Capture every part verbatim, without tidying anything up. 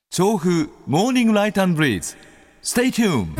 調布モーニングライト&ブリーズ Stay tuned。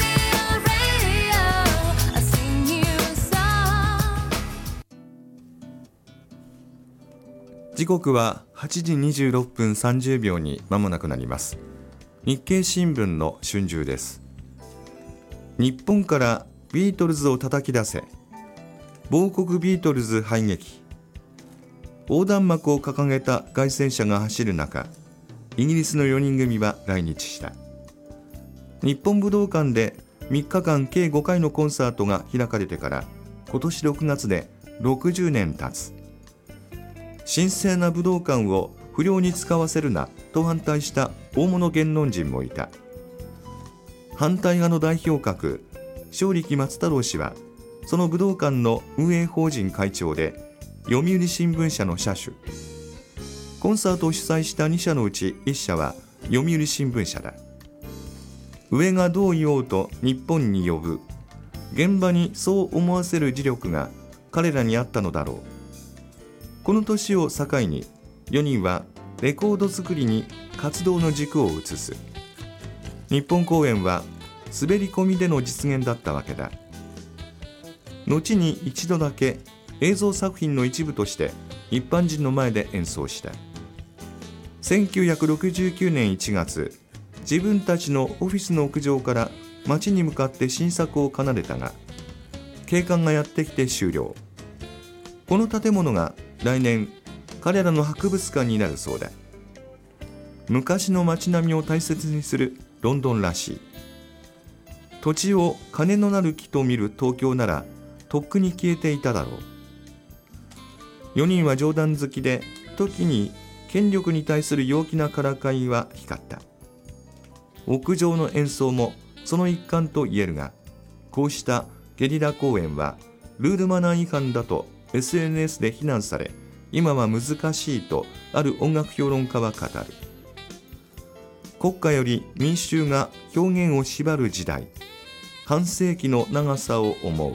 時刻ははちじにじゅうろっぷんさんじゅうびょうに間もなくなります。日経新聞の春秋です。日本からビートルズを叩き出せ、亡国ビートルズ敗撃。横断幕を掲げた凱旋車が走る中、イギリスのよにん組は来日した。日本武道館でみっかかん計ごかいのコンサートが開かれてから今年ろくがつでろくじゅうねん経つ。神聖な武道館を不良に使わせるなと反対した大物言論人もいた。反対派の代表格、正力松太郎氏はその武道館の運営法人会長で、読売新聞社の社主。コンサートを主催したにしゃのうちいっしゃは読売新聞社だ。上がどう言おうと日本に呼ぶ、現場にそう思わせる磁力が彼らにあったのだろう。この年を境によにんはレコード作りに活動の軸を移す。日本公演は滑り込みでの実現だったわけだ。後に一度だけ映像作品の一部として一般人の前で演奏した。せんきゅうひゃくろくじゅうきゅうねんいちがつ、自分たちのオフィスの屋上から街に向かって新作を奏でたが、警官がやってきて終了。この建物が来年彼らの博物館になるそうだ。昔の街並みを大切にするロンドンらしい。土地を金のなる木と見る東京ならとっくに消えていただろう。よにんは冗談好きで、時に権力に対する陽気なからかいは光った。屋上の演奏もその一環と言えるが、こうしたゲリラ公演はルールマナー違反だと エスエヌエス で非難され、今は難しいとある音楽評論家は語る。国家より民衆が表現を縛る時代、半世紀の長さを思う。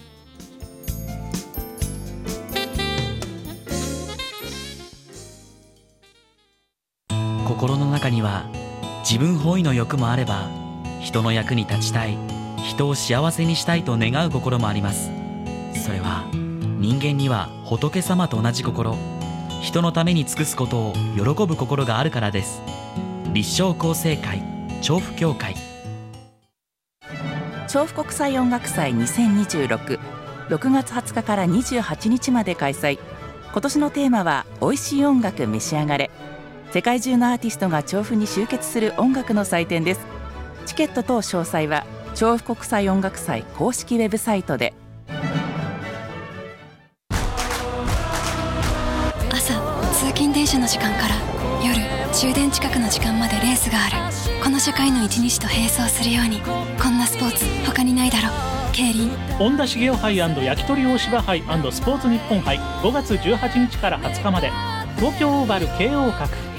心の中には自分本位の欲もあれば、人の役に立ちたい、人を幸せにしたいと願う心もあります。それは人間には仏様と同じ心、人のために尽くすことを喜ぶ心があるからです。立正厚生会調布協会。 調布国際音楽祭にせんにじゅうろく、ろくがつはつかからにじゅうはちにちまで開催。今年のテーマはおいしい音楽召し上がれ。世界中のアーティストが調布に集結する音楽の祭典です。チケット等詳細は調布国際音楽祭公式ウェブサイトで。 朝通勤電車の時間から夜終電近くの時間までレースがある。この社会の一日と並走するように、こんなスポーツ他にないだろ。競輪本田茂雄杯&焼き鳥大芝杯&スポーツ日本杯、ごがつじゅうはちにちからはつかまで、東京オーバル慶応閣。